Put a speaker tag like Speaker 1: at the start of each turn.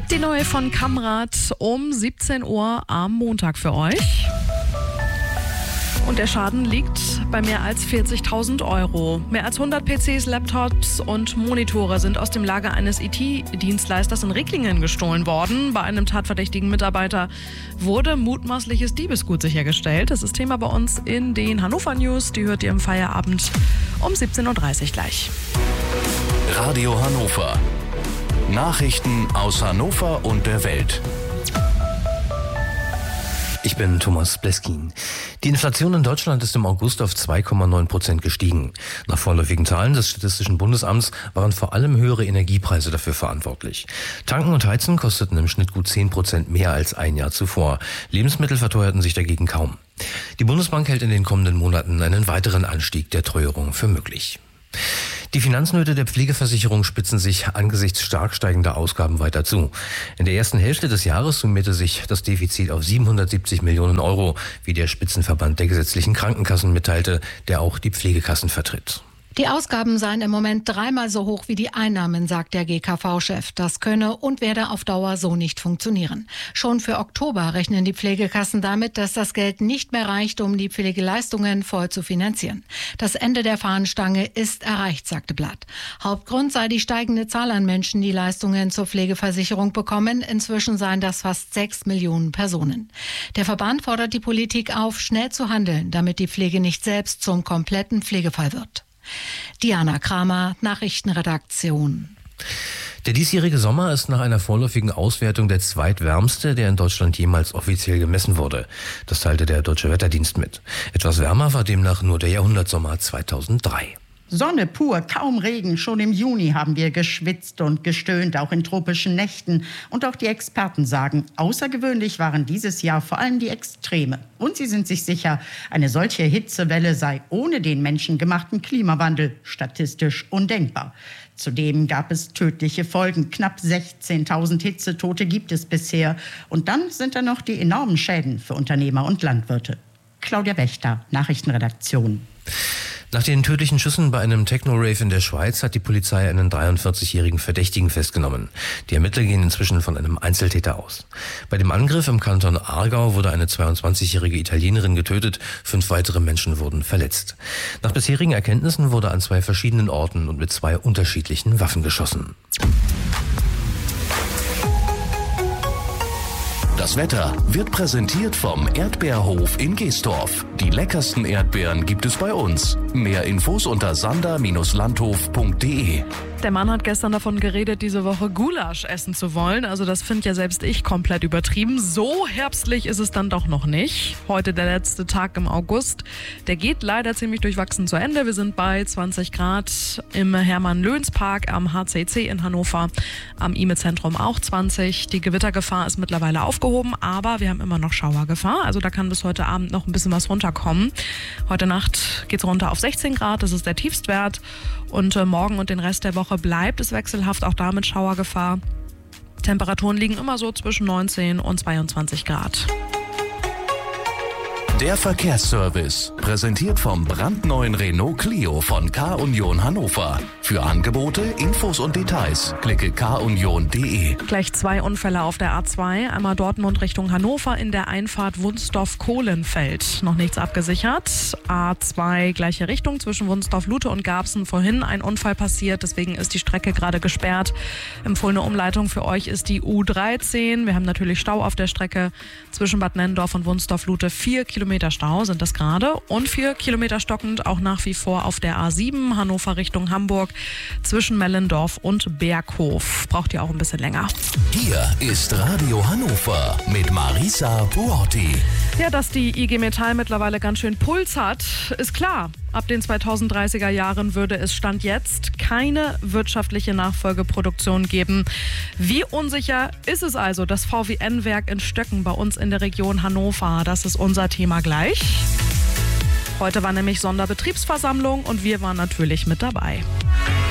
Speaker 1: Die neue von Kamrad um 17 Uhr am Montag für euch. Und der Schaden liegt bei mehr als 40.000 Euro. Mehr als 100 PCs, Laptops und Monitore sind aus dem Lager eines IT-Dienstleisters in Ricklingen gestohlen worden. Bei einem tatverdächtigen Mitarbeiter wurde mutmaßliches Diebesgut sichergestellt. Das ist Thema bei uns in den Hannover News. Die hört ihr im Feierabend um 17.30 Uhr gleich.
Speaker 2: Radio Hannover. Nachrichten aus Hannover und der Welt.
Speaker 3: Ich bin Thomas Bleskin. Die Inflation in Deutschland ist im August auf 2,9% gestiegen. Nach vorläufigen Zahlen des Statistischen Bundesamts waren vor allem höhere Energiepreise dafür verantwortlich. Tanken und Heizen kosteten im Schnitt gut 10% mehr als ein Jahr zuvor. Lebensmittel verteuerten sich dagegen kaum. Die Bundesbank hält in den kommenden Monaten einen weiteren Anstieg der Teuerung für möglich. Die Finanznöte der Pflegeversicherung spitzen sich angesichts stark steigender Ausgaben weiter zu. In der ersten Hälfte des Jahres summierte sich das Defizit auf 770 Millionen Euro, wie der Spitzenverband der gesetzlichen Krankenkassen mitteilte, der auch die Pflegekassen vertritt.
Speaker 4: Die Ausgaben seien im Moment 3-mal so hoch wie die Einnahmen, sagt der GKV-Chef. Das könne und werde auf Dauer so nicht funktionieren. Schon für Oktober rechnen die Pflegekassen damit, dass das Geld nicht mehr reicht, um die Pflegeleistungen voll zu finanzieren. Das Ende der Fahnenstange ist erreicht, sagte Blatt. Hauptgrund sei die steigende Zahl an Menschen, die Leistungen zur Pflegeversicherung bekommen. Inzwischen seien das fast 6 Millionen Personen. Der Verband fordert die Politik auf, schnell zu handeln, damit die Pflege nicht selbst zum kompletten Pflegefall wird. Diana Kramer, Nachrichtenredaktion.
Speaker 3: Der diesjährige Sommer ist nach einer vorläufigen Auswertung der zweitwärmste, der in Deutschland jemals offiziell gemessen wurde. Das teilte der Deutsche Wetterdienst mit. Etwas wärmer war demnach nur der Jahrhundertsommer 2003.
Speaker 5: Sonne pur, kaum Regen. Schon im Juni haben wir geschwitzt und gestöhnt, auch in tropischen Nächten. Und auch die Experten sagen, außergewöhnlich waren dieses Jahr vor allem die Extreme. Und sie sind sich sicher, eine solche Hitzewelle sei ohne den menschengemachten Klimawandel statistisch undenkbar. Zudem gab es tödliche Folgen. Knapp 16.000 Hitzetote gibt es bisher. Und dann sind da noch die enormen Schäden für Unternehmer und Landwirte. Claudia Wächter, Nachrichtenredaktion.
Speaker 3: Nach den tödlichen Schüssen bei einem Techno-Rave in der Schweiz hat die Polizei einen 43-jährigen Verdächtigen festgenommen. Die Ermittler gehen inzwischen von einem Einzeltäter aus. Bei dem Angriff im Kanton Aargau wurde eine 22-jährige Italienerin getötet, 5 weitere Menschen wurden verletzt. Nach bisherigen Erkenntnissen wurde an 2 verschiedenen Orten und mit 2 unterschiedlichen Waffen geschossen.
Speaker 2: Das Wetter wird präsentiert vom Erdbeerhof in Geestorf. Die leckersten Erdbeeren gibt es bei uns. Mehr Infos unter sander-landhof.de.
Speaker 1: Der Mann hat gestern davon geredet, diese Woche Gulasch essen zu wollen. Also das finde ja selbst ich komplett übertrieben. So herbstlich ist es dann doch noch nicht. Heute der letzte Tag im August. Der geht leider ziemlich durchwachsen zu Ende. Wir sind bei 20 Grad im Hermann-Löns-Park am HCC in Hannover. Am IME-Zentrum auch 20. Die Gewittergefahr ist mittlerweile aufgehoben, aber wir haben immer noch Schauergefahr. Also da kann bis heute Abend noch ein bisschen was runterkommen. Heute Nacht geht es runter auf 16 Grad. Das ist der Tiefstwert. Und morgen und den Rest der Woche bleibt es wechselhaft, auch damit Schauergefahr. Temperaturen liegen immer so zwischen 19 und 22 Grad.
Speaker 2: Der Verkehrsservice, präsentiert vom brandneuen Renault Clio von K-Union Hannover. Für Angebote, Infos und Details klicke kunion.de.
Speaker 1: Gleich 2 Unfälle auf der A2. Einmal Dortmund Richtung Hannover in der Einfahrt Wunsdorf-Kohlenfeld. Noch nichts abgesichert. A2 gleiche Richtung zwischen Wunsdorf-Lute und Garbsen. Vorhin ein Unfall passiert, deswegen ist die Strecke gerade gesperrt. Empfohlene Umleitung für euch ist die U13. Wir haben natürlich Stau auf der Strecke zwischen Bad Nennendorf und Wunsdorf-Lute. 4 Kilometer Stau sind das gerade und 4 Kilometer stockend auch nach wie vor auf der A7 Hannover Richtung Hamburg zwischen Mellendorf und Berghof. Braucht ihr auch ein bisschen länger.
Speaker 2: Hier ist Radio Hannover mit Marisa Buotti.
Speaker 1: Ja, dass die IG Metall mittlerweile ganz schön Puls hat, ist klar. Ab den 2030er Jahren würde es Stand jetzt keine wirtschaftliche Nachfolgeproduktion geben. Wie unsicher ist es also, das VWN-Werk in Stöcken bei uns in der Region Hannover? Das ist unser Thema gleich. Heute war nämlich Sonderbetriebsversammlung und wir waren natürlich mit dabei.